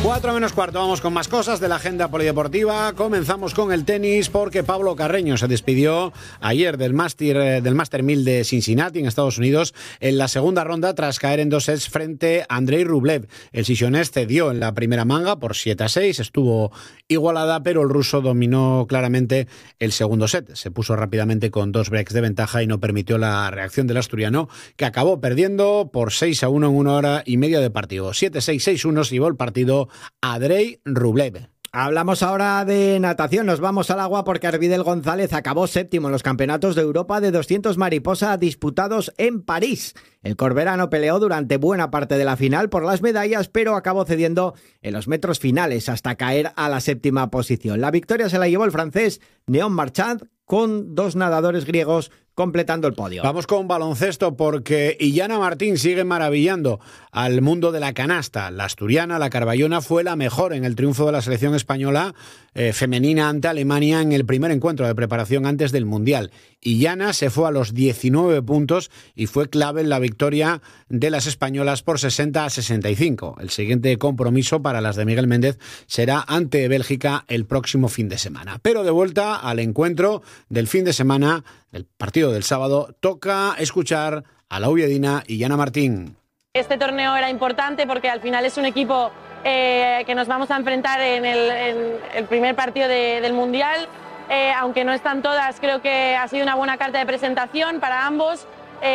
4 menos cuarto, vamos con más cosas de la agenda polideportiva. Comenzamos con el tenis porque Pablo Carreño se despidió ayer del Master 1000 de Cincinnati en Estados Unidos en la segunda ronda tras caer en 2 sets frente a Andrei Rublev. El sisionés cedió en la primera manga por 7-6, estuvo igualada, pero el ruso dominó claramente el segundo set. Se puso rápidamente con 2 breaks de ventaja y no permitió la reacción del asturiano, que acabó perdiendo por 6-1 en 1 hora y media de partido. 7-6, 6-1 se llevó el partido Andrei Rublev. Hablamos ahora de natación, nos vamos al agua porque Arvidel González acabó séptimo en los campeonatos de Europa de 200 mariposa disputados en París. El corberano peleó durante buena parte de la final por las medallas, pero acabó cediendo en los metros finales hasta caer a la séptima posición. La victoria se la llevó el francés Néon Marchand, con 2 nadadores griegos completando el podio. Vamos con baloncesto porque Illana Martín sigue maravillando al mundo de la canasta. La asturiana, la carballona, fue la mejor en el triunfo de la selección española femenina ante Alemania en el primer encuentro de preparación antes del Mundial. Illana se fue a los 19 puntos y fue clave en la victoria de las españolas por 60-65. El siguiente compromiso para las de Miguel Méndez será ante Bélgica el próximo fin de semana. Pero de vuelta al encuentro del fin de semana, el partido del sábado, toca escuchar a la uviedina Illana Martín. Este torneo era importante porque al final es un equipo que nos vamos a enfrentar en el primer partido del Mundial. Aunque no están todas, creo que ha sido una buena carta de presentación para ambos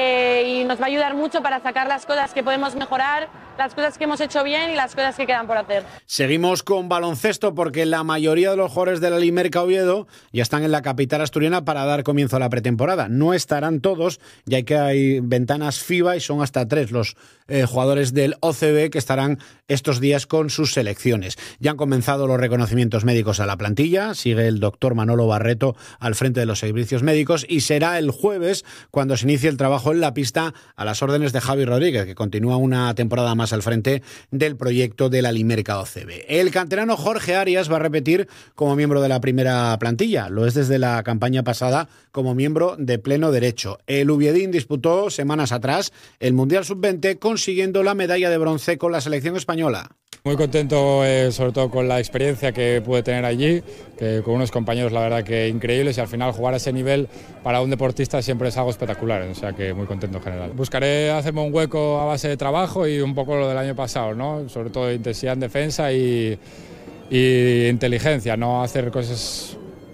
y nos va a ayudar mucho para sacar las cosas que podemos mejorar, las cosas que hemos hecho bien y las cosas que quedan por hacer. Seguimos con baloncesto porque la mayoría de los jugadores de la Limerca Oviedo ya están en la capital asturiana para dar comienzo a la pretemporada. No estarán todos, ya que hay ventanas FIBA y son hasta 3 los jugadores del OCB que estarán estos días con sus selecciones. Ya han comenzado los reconocimientos médicos a la plantilla, sigue el doctor Manolo Barreto al frente de los servicios médicos y será el jueves cuando se inicie el trabajo en la pista a las órdenes de Javi Rodríguez, que continúa una temporada más al frente del proyecto de la Limerca OCB. El canterano Jorge Arias va a repetir como miembro de la primera plantilla, lo es desde la campaña pasada como miembro de pleno derecho. El uviedín disputó semanas atrás el Mundial Sub-20 consiguiendo la medalla de bronce con la selección española. Muy contento, sobre todo con la experiencia que pude tener allí, que con unos compañeros la verdad que increíbles, y al final jugar a ese nivel para un deportista siempre es algo espectacular, o sea que muy contento en general. Buscaré hacerme un hueco a base de trabajo y un poco lo del año pasado, ¿no? Sobre todo intensidad en defensa y inteligencia, no hacer cosas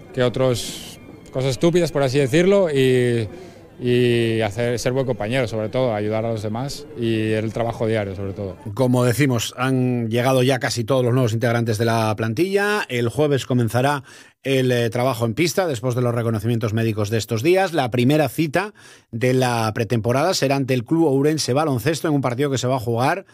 estúpidas, por así decirlo, y ser buen compañero, sobre todo, ayudar a los demás y el trabajo diario, sobre todo. Como decimos, han llegado ya casi todos los nuevos integrantes de la plantilla. El jueves comenzará el trabajo en pista después de los reconocimientos médicos de estos días. La primera cita de la pretemporada será ante el Club Ourense Baloncesto en un partido que se va a jugar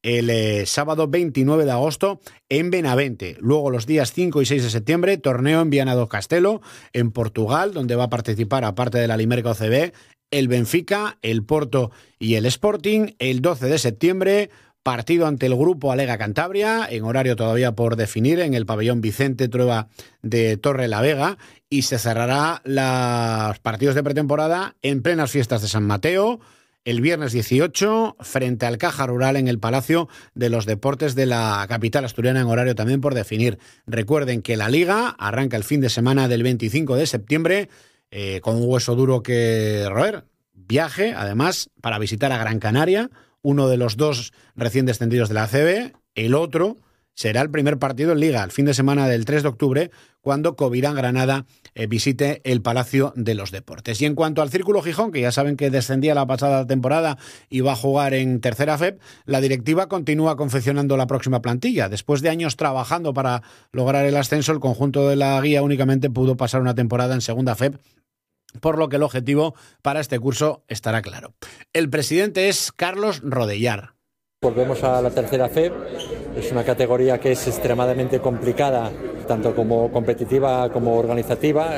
el sábado 29 de agosto en Benavente. Luego los días 5 y 6 de septiembre, torneo en Viana do Castelo, en Portugal, donde va a participar, aparte de la Limerca OCB, el Benfica, el Porto y el Sporting. El 12 de septiembre, partido ante el Grupo Alega Cantabria, en horario todavía por definir, en el pabellón Vicente Trueba de Torrelavega, y se cerrará los partidos de pretemporada en plenas fiestas de San Mateo, el viernes 18, frente al Caja Rural en el Palacio de los Deportes de la capital asturiana, en horario también por definir. Recuerden que la Liga arranca el fin de semana del 25 de septiembre con un hueso duro que roer. Viaje, además, para visitar a Gran Canaria, uno de los 2 recién descendidos de la ACB. El otro será el primer partido en Liga, el fin de semana del 3 de octubre, cuando Covirán Granada visite el Palacio de los Deportes. Y en cuanto al Círculo Gijón, que ya saben que descendía la pasada temporada y va a jugar en tercera FEP, la directiva continúa confeccionando la próxima plantilla. Después de años trabajando para lograr el ascenso, el conjunto de la guía únicamente pudo pasar una temporada en segunda FEP, por lo que el objetivo para este curso estará claro. El presidente es Carlos Rodellar. Volvemos a la tercera FEP, es una categoría que es extremadamente complicada, tanto como competitiva como organizativa.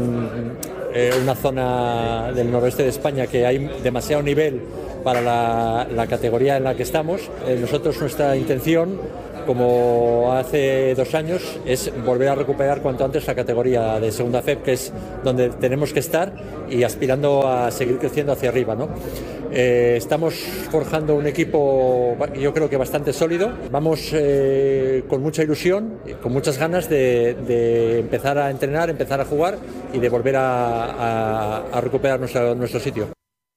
Son una zona del noroeste de España que hay demasiado nivel para la categoría en la que estamos. Nosotros, nuestra intención, como hace 2 años, es volver a recuperar cuanto antes la categoría de segunda FEP, que es donde tenemos que estar, y aspirando a seguir creciendo hacia arriba, ¿no? Estamos forjando un equipo, yo creo que bastante sólido. Vamos con mucha ilusión, con muchas ganas de empezar a entrenar, empezar a jugar y de volver a recuperar nuestro sitio.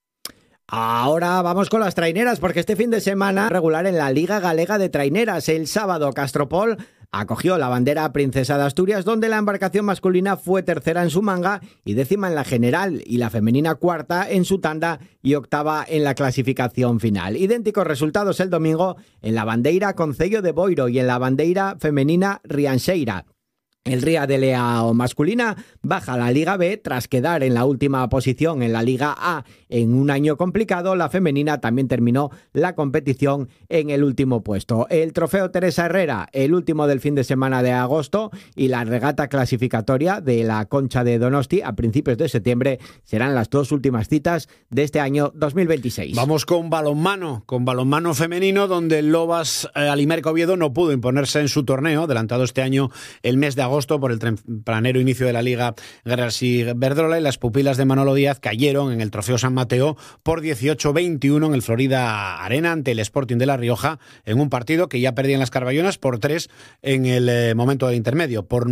Ahora vamos con las traineras, porque este fin de semana regular en la Liga Galega de Traineras. El sábado Castropol acogió la bandera Princesa de Asturias, donde la embarcación masculina fue tercera en su manga y décima en la general, y la femenina cuarta en su tanda y octava en la clasificación final. Idénticos resultados el domingo en la bandeira Concello de Boiro y en la bandeira femenina Rianxeira. El Ría de Leao masculina baja a la Liga B tras quedar en la última posición en la Liga A en un año complicado. La femenina también terminó la competición en el último puesto. El trofeo Teresa Herrera, el último del fin de semana de agosto, y la regata clasificatoria de la Concha de Donosti a principios de septiembre serán las dos últimas citas de este año 2026. Vamos con balonmano femenino, donde el Lobas Alimerca Oviedo no pudo imponerse en su torneo, adelantado este año el mes de agosto por el tempranero inicio de la Liga Guerrero-Iberdrola, y las pupilas de Manolo Díaz cayeron en el Trofeo San Mateo por 18-21 en el Florida Arena ante el Sporting de La Rioja, en un partido que ya perdían las Carballonas por 3 en el momento del intermedio, por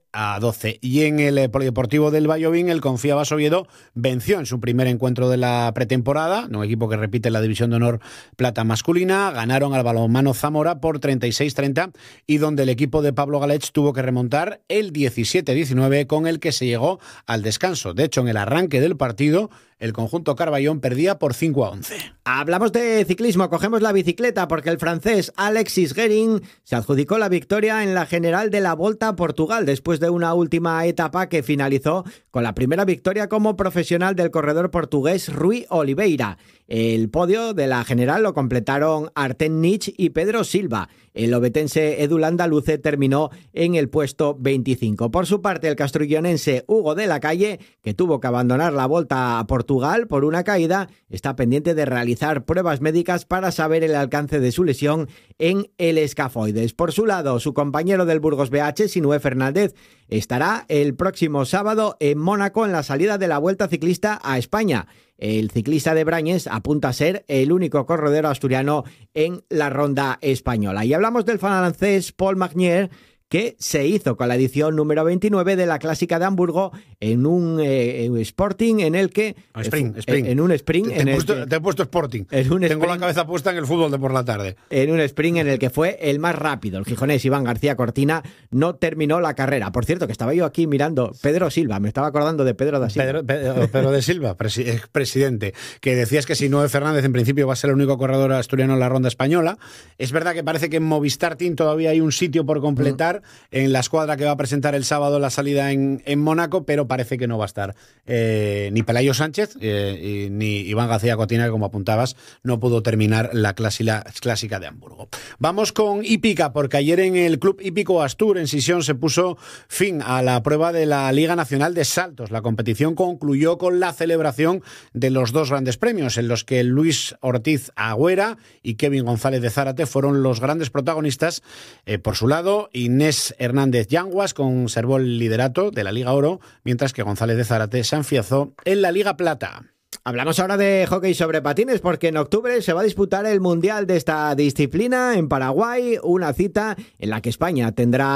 9-12. Y en el Polideportivo del Vallovín, el Confiabas Oviedo venció en su primer encuentro de la pretemporada, un equipo que repite la División de Honor Plata masculina. Ganaron al Balonmano Zamora por 36-30, y donde el equipo de Pablo Galech tuvo que remontar el 17-19, con el que se llegó al descanso. De hecho, en el arranque del partido, el conjunto Carballón perdía por 5-11. Hablamos de ciclismo, cogemos la bicicleta, porque el francés Alexis Guérin se adjudicó la victoria en la general de la Volta a Portugal, después de una última etapa que finalizó con la primera victoria como profesional del corredor portugués Rui Oliveira. El podio de la general lo completaron Arten Nich y Pedro Silva. El obetense Edu Landaluce terminó en el puesto 25. Por su parte, el castrillonense Hugo de la Calle, que tuvo que abandonar la Volta a Portugal por una caída, está pendiente de realizar pruebas médicas para saber el alcance de su lesión en el escafoides. Por su lado, su compañero del Burgos BH, Sinué Fernández, estará el próximo sábado en Mónaco en la salida de la Vuelta Ciclista a España. El ciclista de Brañes apunta a ser el único corredor asturiano en la ronda española. Y hablamos del francés Paul Magnier, que se hizo con la edición número 29 de la Clásica de Hamburgo en un Sporting en el que... Sprint. En un sprint... Te he puesto Sporting. Tengo la cabeza puesta en el fútbol de por la tarde. En un sprint en el que fue el más rápido. El gijonés Iván García Cortina no terminó la carrera. Por cierto, que estaba yo aquí mirando Pedro Silva, me estaba acordando de Pedro da Silva. Pedro de Silva, presidente, que decías que Sinué Fernández en principio va a ser el único corredor asturiano en la ronda española. Es verdad que parece que en Movistar Team todavía hay un sitio por completar en la escuadra que va a presentar el sábado la salida en Mónaco, pero parece que no va a estar ni Pelayo Sánchez ni Iván García Cortina, que como apuntabas no pudo terminar la clásica de Hamburgo. Vamos con hípica, porque ayer en el Club Hípico Astur en Sisión se puso fin a la prueba de la Liga Nacional de Saltos. La competición concluyó con la celebración de los dos grandes premios, en los que Luis Ortiz Agüera y Kevin González de Zárate fueron los grandes protagonistas. Por su lado, Inés Hernández Yanguas conservó el liderato de la Liga Oro, mientras que González de Zárate se afianzó en la Liga Plata. Hablamos ahora de hockey sobre patines, porque en octubre se va a disputar el Mundial de esta disciplina en Paraguay, una cita en la que España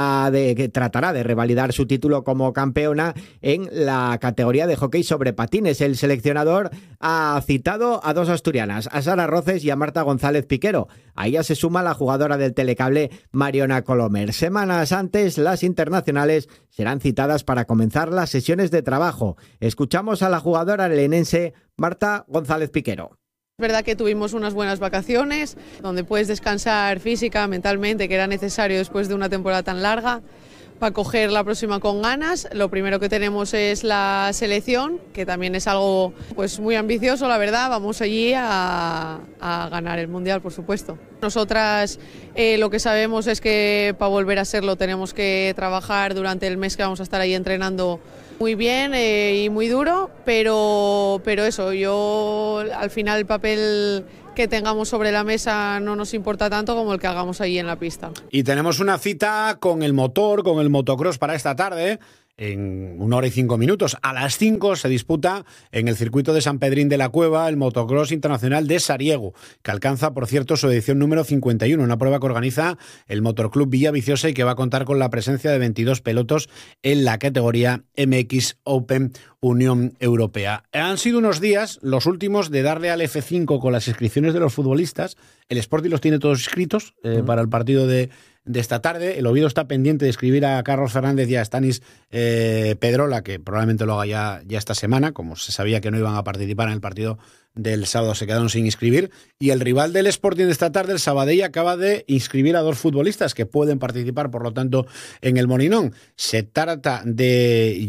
tratará de revalidar su título como campeona en la categoría de hockey sobre patines. El seleccionador ha citado a dos asturianas, a Sara Roces y a Marta González Piquero. A ella se suma la jugadora del telecable Mariona Colomer. Semanas antes, las internacionales serán citadas para comenzar las sesiones de trabajo. Escuchamos a la jugadora lenense Marta González Piquero. Es verdad que tuvimos unas buenas vacaciones, donde puedes descansar física, mentalmente, que era necesario después de una temporada tan larga, para coger la próxima con ganas. Lo primero que tenemos es la selección, que también es algo pues muy ambicioso, la verdad. Vamos allí a ganar el Mundial, por supuesto. Nosotras lo que sabemos es que para volver a serlo tenemos que trabajar durante el mes que vamos a estar ahí entrenando muy bien y muy duro, pero eso, yo al final el papel que tengamos sobre la mesa no nos importa tanto como el que hagamos ahí en la pista. Y tenemos una cita con el motor, con el motocross para esta tarde. en 1 hora y 5 minutos. A las 5 se disputa en el circuito de San Pedrín de la Cueva el Motocross Internacional de Sariego, que alcanza, por cierto, su edición número 51, una prueba que organiza el Motorclub Villaviciosa y que va a contar con la presencia de 22 pilotos en la categoría MX Open Unión Europea. Han sido unos días, los últimos, de darle al F5 con las inscripciones de los futbolistas. El Sporting los tiene todos inscritos para el partido de esta tarde. El Oviedo está pendiente de escribir a Carlos Fernández y a Stanis Pedrola, que probablemente lo haga ya esta semana, como se sabía que no iban a participar en el partido del sábado, se quedaron sin inscribir. Y el rival del Sporting de esta tarde, el Sabadell, acaba de inscribir a 2 futbolistas que pueden participar, por lo tanto, en el Molinón. Se trata de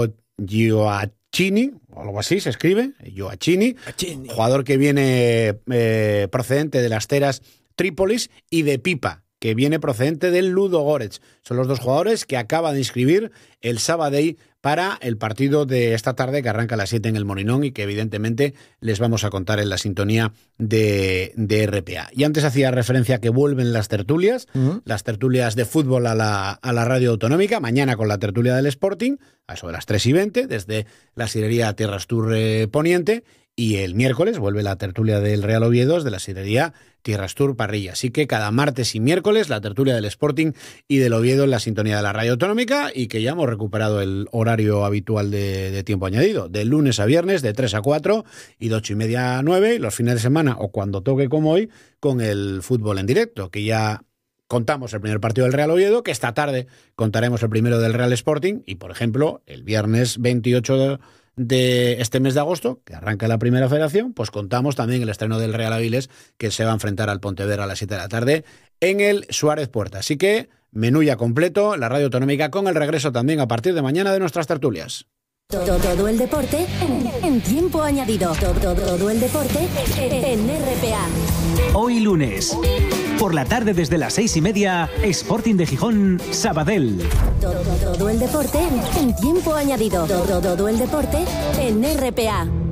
Gioacchini, o algo así se escribe, Gioacchini, jugador que viene procedente de las Teras Trípolis, y de Pipa, que viene procedente del Ludogorets. Son los 2 jugadores que acaba de inscribir el Sabadell para el partido de esta tarde, que arranca a las 7 en el Molinón y que evidentemente les vamos a contar en la sintonía de RPA. Y antes hacía referencia a que vuelven las tertulias de fútbol a la radio autonómica, mañana con la tertulia del Sporting, a eso de las 3:20, desde la sidrería Tierras Tour Poniente, y el miércoles vuelve la tertulia del Real Oviedo desde la sidrería Tierras Tour Parrilla. Así que cada martes y miércoles la tertulia del Sporting y del Oviedo en la sintonía de la radio autonómica, y que ya hemos recuperado el horario habitual de tiempo añadido, de lunes a viernes de 3 a 4 y de 8:30 a 9, y los fines de semana o cuando toque como hoy con el fútbol en directo, que ya contamos el primer partido del Real Oviedo, que esta tarde contaremos el primero del Real Sporting, y por ejemplo el viernes 28 de este mes de agosto, que arranca la primera federación, pues contamos también el estreno del Real Avilés, que se va a enfrentar al Pontevedra a las 7 de la tarde en el Suárez Puerta. Así que menú ya completo, la radio autonómica, con el regreso también a partir de mañana de nuestras tertulias. Todo el deporte en tiempo añadido. Todo el deporte en RPA. Hoy lunes, por la tarde desde las 6:30, Sporting de Gijón, Sabadell. Todo el deporte en tiempo añadido. Todo el deporte en RPA.